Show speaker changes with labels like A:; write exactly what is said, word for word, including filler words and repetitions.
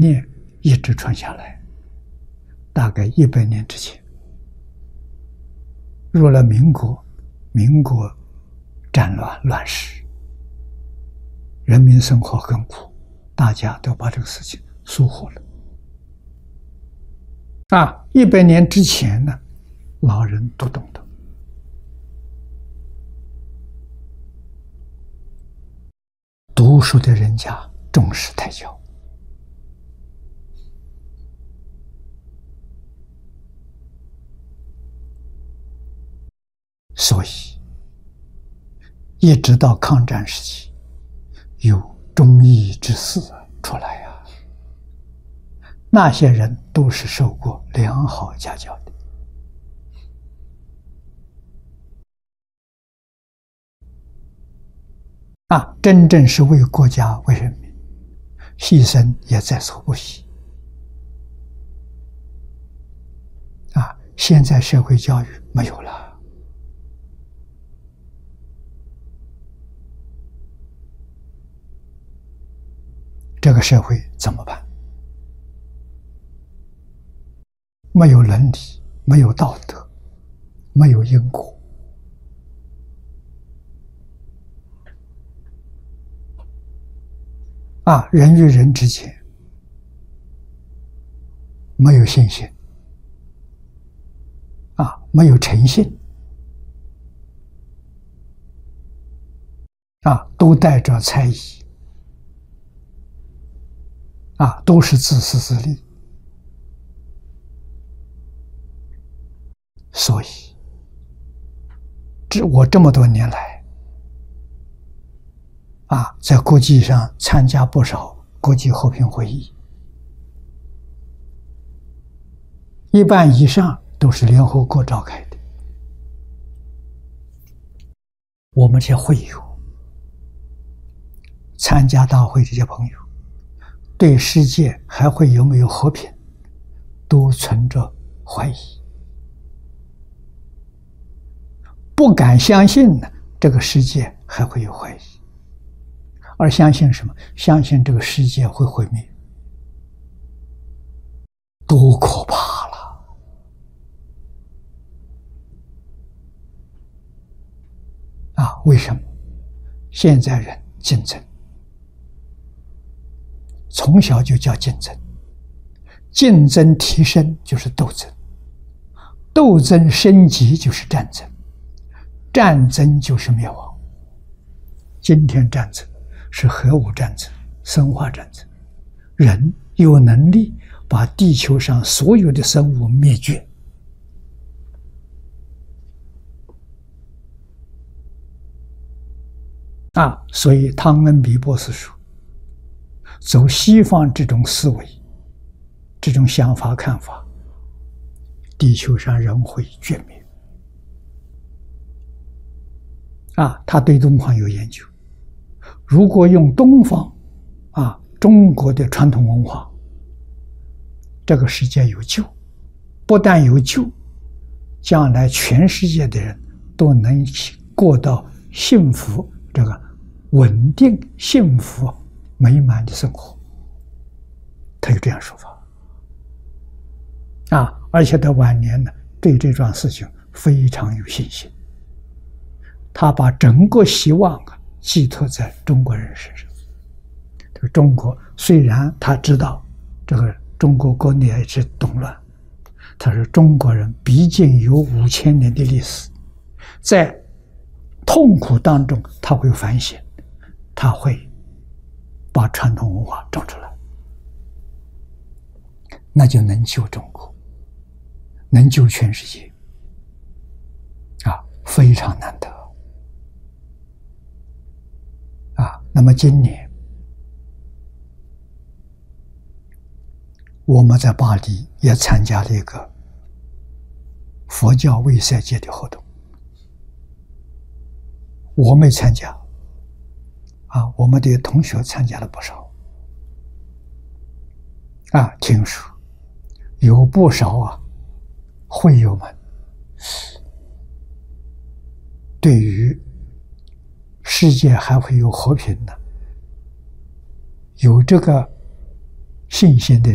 A: 念一直传下来，大概一百年之前。入了民国，民国战乱乱世，人民生活很苦，大家都把这个事情疏忽了。啊，一百年之前呢，老人都懂得。读书的人家重视胎教，所以一直到抗战时期，有忠义之士出来呀、啊。那些人都是受过良好家教的。啊，真正是为国家为人民牺牲也在所不惜。啊，现在社会教育没有了，这个社会怎么办？没有伦理，没有道德，没有因果。啊，人与人之间没有信心，啊，没有诚信，啊，都带着猜疑，啊，都是自私自利。所以，这我这么多年来，啊，在国际上参加不少国际和平会议，一半以上都是联合国召开的。我们这些会友，参加大会这些朋友，对世界还会有没有和平，都存着怀疑，不敢相信呢，这个世界还会有怀疑。而相信什么？相信这个世界会毁灭，多可怕了！啊，为什么？现在人竞争，从小就叫竞争，竞争提升就是斗争，斗争升级就是战争，战争就是灭亡。今天战争是核武战争、生化战争，人有能力把地球上所有的生物灭绝。啊，所以汤恩比博士说，走西方这种思维、这种想法看法，地球上人会绝灭。啊，他对东方有研究。如果用东方啊中国的传统文化，这个世界有救，不但有救，将来全世界的人都能过到幸福、这个稳定、幸福、美满的生活。他有这样说法啊，而且他晚年呢，对这桩事情非常有信心，他把整个希望啊寄托在中国人身上。这个中国虽然他知道这个中国国内也是动乱，他说中国人毕竟有五千年的历史，在痛苦当中他会反省，他会把传统文化找出来，那就能救中国，能救全世界啊，非常难得。啊，那么今年我们在巴黎也参加了一个佛教卫塞节的活动，我没参加，啊，我们的同学参加了不少，啊，听说有不少啊会友们对于世界还会有和平呢，有这个信心的